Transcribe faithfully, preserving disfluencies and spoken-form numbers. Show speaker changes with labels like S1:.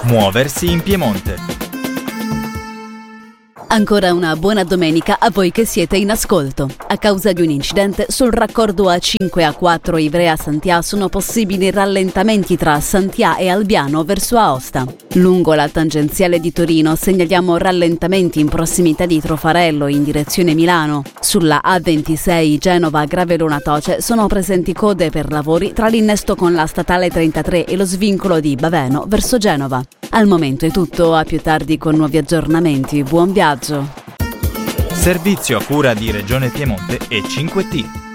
S1: Muoversi in Piemonte.
S2: Ancora una buona domenica a voi che siete in ascolto. A causa di un incidente sul raccordo A cinque A quattro Ivrea-Santià sono possibili rallentamenti tra Santià e Albiano verso Aosta. Lungo la tangenziale di Torino segnaliamo rallentamenti in prossimità di Trofarello in direzione Milano. Sulla A ventisei Genova-Gravelona-Toce sono presenti code per lavori tra l'innesto con la statale trentatré e lo svincolo di Baveno verso Genova. Al momento è tutto, a più tardi con nuovi aggiornamenti. Buon viaggio!
S1: Servizio a cura di Regione Piemonte e cinque T.